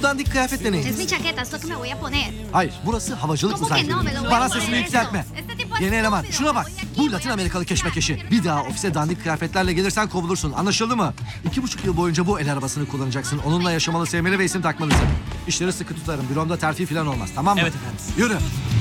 dandik kıyafetle neyin? Es mi chaqueta, es lo que me voy a poner. Hayır, burası havacılık ¿Cómo que no? Me lo uzay. voy a Bana poner sesini eso. yükseltme. Este tipo es Yeni eleman, estúpido. şuna bak. Voy aquí, Bu voy Latin a Amerikalı limpiar. keşmekeşi. Bir daha ofise dandik kıyafetlerle gelirsen kovulursun. Anlaşıldı mı? 2,5 yıl boyunca bu el arabasını kullanacaksın. Onunla yaşamalı, sevmeli ve isim takmalısın. İşleri sıkı tutarım. Büromda terfi falan olmaz, tamam mı? Evet efendim. Yürü.